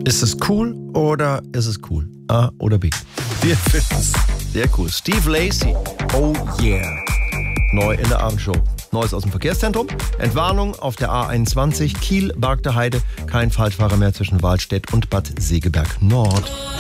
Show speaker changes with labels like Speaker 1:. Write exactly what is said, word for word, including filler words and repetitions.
Speaker 1: Ist es cool oder ist es cool? A oder B? Wir finden's sehr cool. Steve Lacy. Oh yeah. Neu in der Abendshow. Neues aus dem Verkehrszentrum. Entwarnung auf der A einundzwanzig Kiel-Bargter Heide. Kein Falschfahrer mehr zwischen Wahlstedt und Bad Segeberg Nord.